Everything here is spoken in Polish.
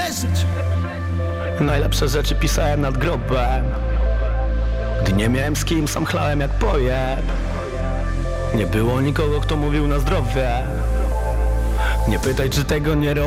uwierzyć. Najlepsze rzeczy pisałem nad grobem. Gdy nie miałem z kim, sam chlałem jak pojeb. Nie było nikogo, kto mówił na zdrowie. Nie pytaj, czy tego nie robię.